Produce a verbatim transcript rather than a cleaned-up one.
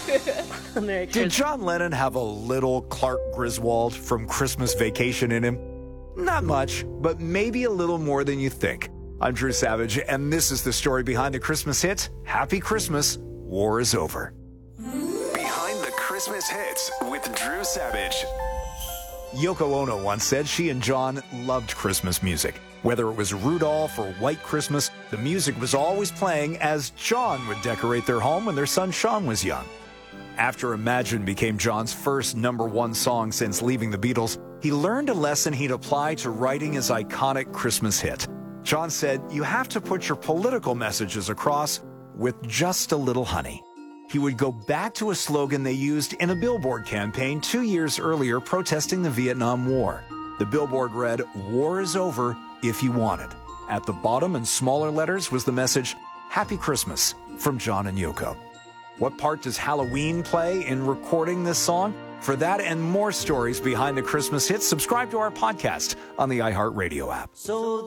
Merry Did Christmas. John Lennon have a little Clark Griswold from Christmas Vacation in him? Not much, but maybe a little more than you think. I'm Drew Savage, and this is the story behind the Christmas hit, Happy Christmas, War is Over. Behind the Christmas hits with Drew Savage. Yoko Ono once said she and John loved Christmas music. Whether it was Rudolph or White Christmas, the music was always playing as John would decorate their home when their son Sean was young. After Imagine became John's first number one song since leaving the Beatles, he learned a lesson he'd apply to writing his iconic Christmas hit. John said, "You have to put your political messages across with just a little honey." He would go back to a slogan they used in a billboard campaign two years earlier protesting the Vietnam War. The billboard read, "War is over if you want it." At the bottom in smaller letters was the message, "Happy Christmas" from John and Yoko. What part does Halloween play in recording this song? For that and more stories behind the Christmas hits, subscribe to our podcast on the iHeartRadio app. So